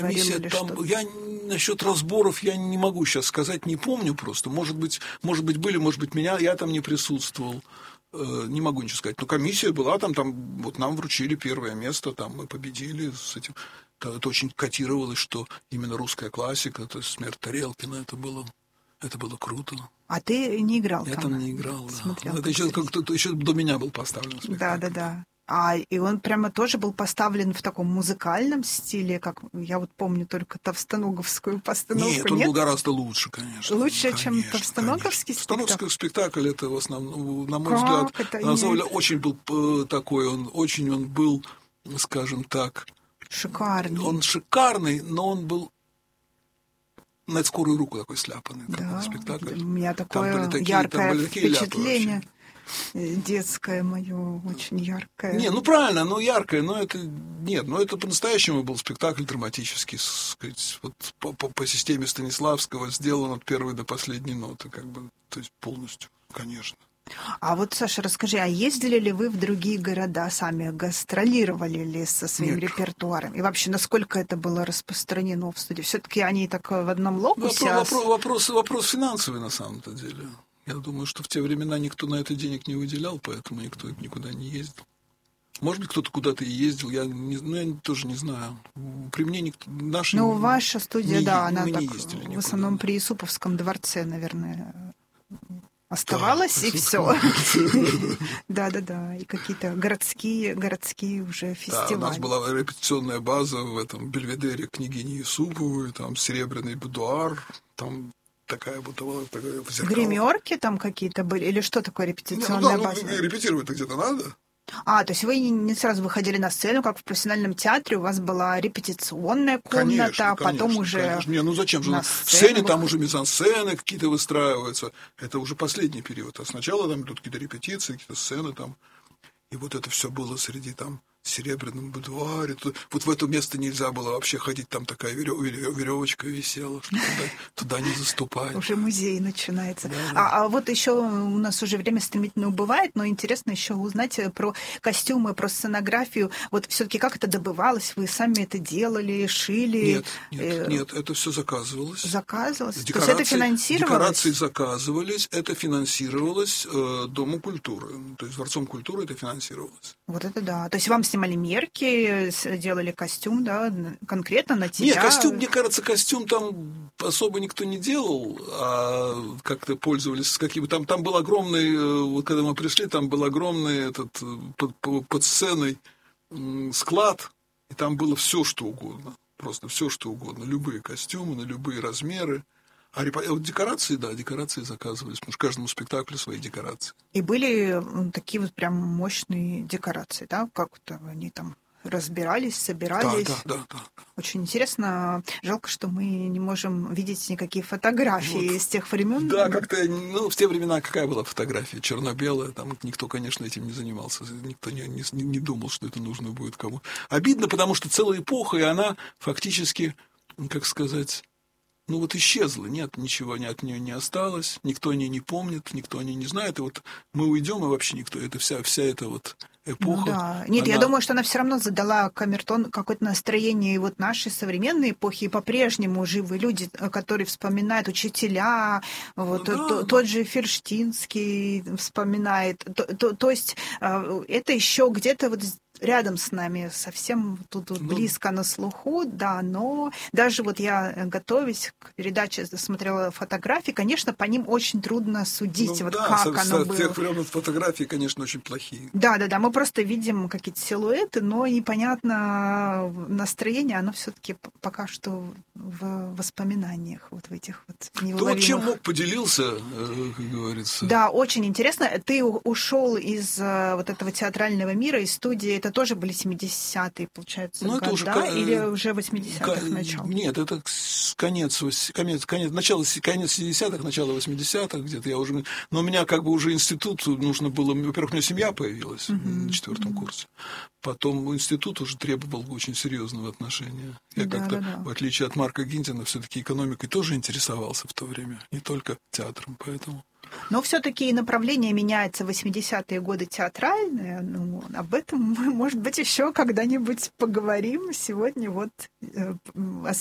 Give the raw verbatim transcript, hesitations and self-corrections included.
Комиссия, или там, что-то? я насчет разборов я не могу сейчас сказать, не помню просто. Может быть, может быть были, может быть, меня, я там не присутствовал. Не могу ничего сказать. Но комиссия была там, там вот нам вручили первое место, там мы победили с этим. Это очень котировалось, что именно русская классика, то есть «Смерть Тарелкина», это было, это было круто. А ты не играл я там? Я там не играл, да. Смотрел, это еще, как-то, еще до меня был поставлен спектакль. Да, да, да. А, и он прямо тоже был поставлен в таком музыкальном стиле, как я вот помню только товстоноговскую постановку. Нет, он Нет? был гораздо лучше, конечно. Лучше, конечно, чем товстоноговский конечно. спектакль? Товстоноговский спектакль, это в основном, на мой как взгляд, это? на самом деле, очень был такой, он очень он был, скажем так, шикарный. Он шикарный, но он был на скорую руку такой сляпанный. Да, спектакль. У меня такое там были такие, яркое там были такие впечатление. Детское мое, очень яркое. Не, ну правильно, ну яркое, но это нет, но это по-настоящему был спектакль драматический, сказать, вот по, по, по системе Станиславского сделан от первой до последней ноты, как бы, то есть полностью, конечно. А вот, Саша, расскажи, а ездили ли вы в другие города сами, гастролировали ли со своим Нет. репертуаром? И вообще, насколько это было распространено в студии? Все-таки они так в одном локусе? Вопрос, вопрос, вопрос, вопрос финансовый на самом-то деле. Я думаю, что в те времена никто на это денег не выделял, поэтому никто никуда не ездил. Может быть, кто-то куда-то и ездил, я, не, ну, я тоже не знаю. При мне никто... Наши ну, ваша студия, не, да, она так в основном при Юсуповском дворце, наверное, оставалась, да, и все. Да-да-да, и какие-то городские, городские уже фестивали. Да, у нас была репетиционная база в этом Бельведере княгини Юсуповой, там серебряный будуар, там такая вот такая гримерки там какие-то были? Или что такое репетиционная Не, ну, да, база? Ну, репетировать-то где-то надо. А, то есть вы не сразу выходили на сцену, как в профессиональном театре, у вас была репетиционная комната, конечно, а потом конечно, уже конечно. Не, ну зачем же? на В сцене выход... там уже мизансцены какие-то выстраиваются. Это уже последний период. А сначала там идут какие-то репетиции, какие-то сцены там. И вот это все было среди там серебряном будуаре. Вот в это место нельзя было вообще ходить, там такая веревочка висела, что туда, туда не заступать. Уже музей начинается. Да, а, да. а вот еще у нас уже время стремительно убывает, но интересно еще узнать про костюмы, про сценографию. Вот все-таки как это добывалось? Вы сами это делали, шили? Нет, нет, э... нет, это все заказывалось. Заказывалось? Декорации, То есть это финансировалось? Декорации заказывались, это финансировалось э, Домом культуры. То есть Дворцом культуры это финансировалось. Вот это да. То есть вам снимали мерки, делали костюм, да, конкретно на тебя? Нет, костюм, мне кажется, костюм там особо никто не делал, а как-то пользовались каким-то... Там, там был огромный, вот когда мы пришли, там был огромный этот, под, под сценой склад, и там было все, что угодно. Просто все, что угодно. Любые костюмы на любые размеры. А вот декорации, да, декорации заказывались, потому что каждому спектаклю свои декорации. И были такие вот прям мощные декорации, да? Как-то они там разбирались, собирались. Да, да, да, да. Очень интересно. Жалко, что мы не можем видеть никакие фотографии вот. Из тех времен. Да, как-то, ну, в те времена какая была фотография? Черно-белая, там никто, конечно, этим не занимался, никто не, не, не думал, что это нужно будет кому. Обидно, потому что целая эпоха, и она фактически, как сказать... Ну вот исчезла, нет, ничего от нее не осталось, никто о ней не помнит, никто о ней не знает, и вот мы уйдем, и вообще никто, это вся, вся эта вот эпоха. Ну, да. Нет, она... я думаю, что она все равно задала камертон какое-то настроение и вот нашей современной эпохи, и по-прежнему живы люди, которые вспоминают учителя, вот ну, да, то, да. Тот же Ферштинский вспоминает, то, то, то есть это еще где-то вот рядом с нами, совсем тут вот, ну, близко на слуху, да, но даже вот я, готовясь к передаче, смотрела фотографии, конечно, по ним очень трудно судить, ну, вот да, как со, оно со, было. Тех времен фотографии, конечно, очень плохие. Да, да, да, мы просто видим какие-то силуэты, но непонятно настроение, оно все-таки пока что в воспоминаниях, вот в этих вот неуловимых. Кто чем мог поделился, как говорится. Да, очень интересно. Ты ушел из вот этого театрального мира, из студии, это тоже были семидесятые, получается, ну, года, это уже, или уже восьмидесятых начало? Нет, это конец, конец, конец, начало, конец семидесятых, начало восьмидесятых где-то я уже... Но у меня как бы уже институт нужно было... Во-первых, у меня семья появилась uh-huh. на четвертом uh-huh. курсе. Потом институт уже требовал очень серьезного отношения. Я да, как-то, да, да. в отличие от Марка Гинтина, все-таки экономикой тоже интересовался в то время, не только театром, поэтому... Но все-таки и направление меняется в восьмидесятые годы театральное. Ну, об этом мы, может быть, еще когда-нибудь поговорим. Сегодня вот